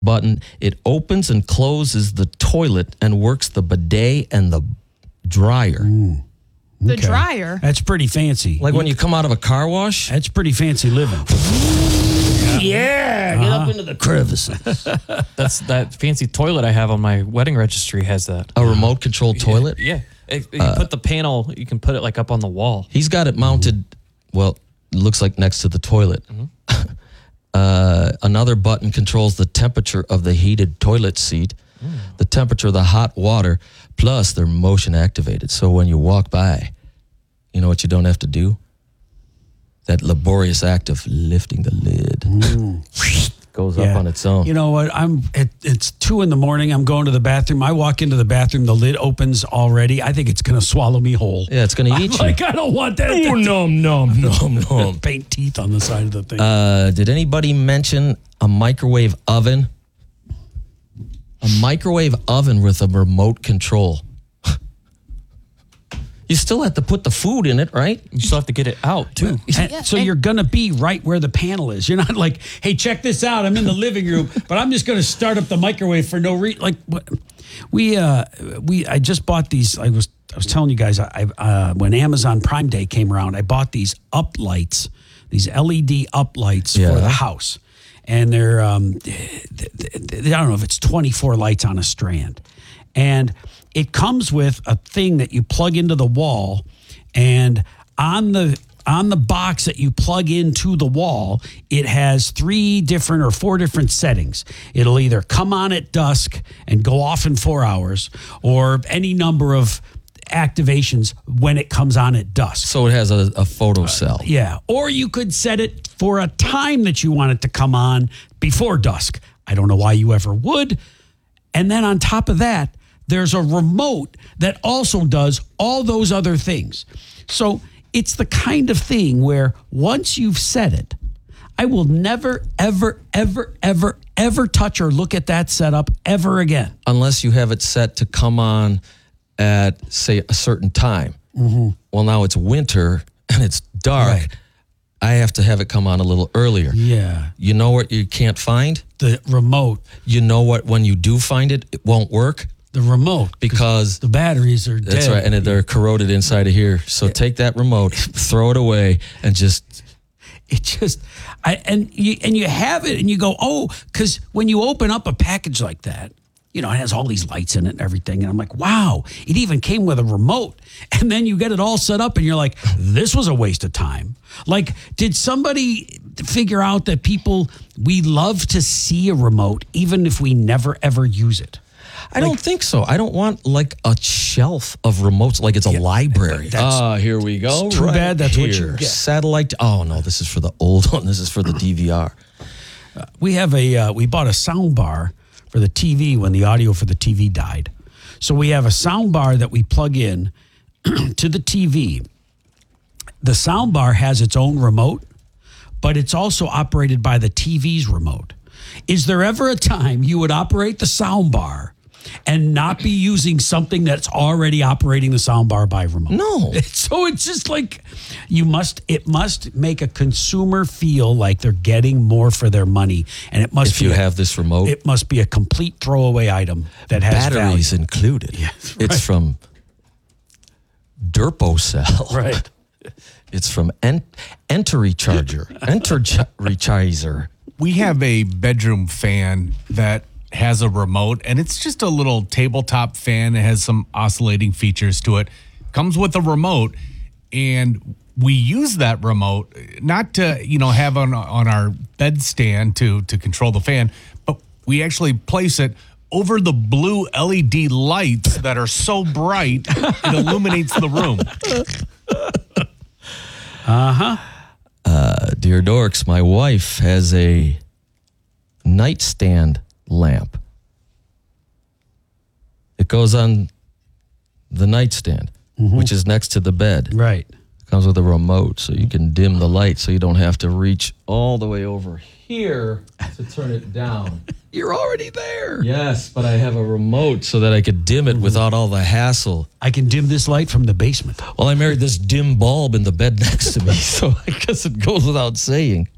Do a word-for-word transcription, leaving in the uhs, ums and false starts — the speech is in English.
button. It opens and closes the toilet and works the bidet and the dryer. Ooh, The okay. dryer. That's pretty fancy. Like when you come out of a car wash. That's pretty fancy living. Yeah, get up into the crevices. That's that fancy toilet I have on my wedding registry has that. A remote control toilet? Yeah. It, you can put the panel, you can put it like up on the wall. He's got it mounted, well, it looks like next to the toilet. Mm-hmm. uh, another button controls the temperature of the heated toilet seat, mm. the temperature of the hot water, plus they're motion activated. So when you walk by, you know what you don't have to do? That laborious act of lifting the lid. Mm. Goes Yeah. up on its own. You know what? I'm. It, it's two in the morning. I'm going to the bathroom. I walk into the bathroom. The lid opens already. I think it's going to swallow me whole. Yeah, it's going to eat you. Like I don't want that. Oh, nom, nom, nom, nom. Paint teeth on the side of the thing. Uh, did anybody mention a microwave oven? A microwave oven with a remote control. You still have to put the food in it, right? You still have to get it out, too. And Yeah, so and- you're going to be right where the panel is. You're not like, hey, check this out. I'm in the living room, but I'm just going to start up the microwave for no reason. Like what? we, uh, we, I just bought these. I was, I was telling you guys, I, uh, when Amazon Prime Day came around, I bought these up lights, these L E D up lights Yeah. for the house, and they're, um, they, they, I don't know if it's twenty-four lights on a strand, and it comes with a thing that you plug into the wall, and on the on the box that you plug into the wall, it has three different or four different settings. It'll either come on at dusk and go off in four hours, or any number of activations when it comes on at dusk. So it has a, a photo cell. Yeah. Or you could set it for a time that you want it to come on before dusk. I don't know why you ever would. And then on top of that, there's a remote that also does all those other things. So it's the kind of thing where once you've set it, I will never, ever, ever, ever, ever touch or look at that setup ever again. Unless you have it set to come on at, say, a certain time. Mm-hmm. Well, now it's winter and it's dark. Right. I have to have it come on a little earlier. Yeah. You know what you can't find? The remote. You know what, when you do find it, it won't work? The remote. Because the batteries are dead. that's right, and they're corroded inside of here. So take that remote, throw it away, and just It just, I and you and you have it, and you go, oh, because when you open up a package like that, you know, it has all these lights in it and everything, and I'm like, wow, it even came with a remote, and then you get it all set up, and you're like, this was a waste of time. Like, did somebody figure out that people we love to see a remote even if we never ever use it? I don't think so. I don't want like a shelf of remotes like it's a library. Ah, here we go. It's too right bad that's what you here. get. Satellite. Oh no, this is for the old one. This is for the D V R. We have a uh, we bought a sound bar for the T V when the audio for the T V died. So we have a sound bar that we plug in to the T V. The sound bar has its own remote, but it's also operated by the T V's remote. Is there ever a time you would operate the sound bar and not be using something that's already operating the sound bar by remote? No. So it's just like you must, it must make a consumer feel like they're getting more for their money. And it must If be you a- have this remote, it must be a complete throwaway item that has batteries value. included. Yes, It's right. from Derpocell. Right. It's from Ent- Enter-Recharger. Enter-Recharger. We have a bedroom fan that has a remote, and it's just a little tabletop fan. It has some oscillating features to it. Comes with a remote, and we use that remote not to, you know, have on on our bedstand to to control the fan, but we actually place it over the blue L E D lights that are so bright it illuminates the room. Uh-huh. Uh, dear dorks, my wife has a nightstand lamp. It goes on the nightstand, which is next to the bed. Right. Comes with a remote, so you can dim the light, so you don't have to reach all the way over here to turn it down. You're already there. Yes, but I have a remote so that I could dim it without all the hassle. I can dim this light from the basement. Well, I married this dim bulb in the bed next to me, so I guess it goes without saying.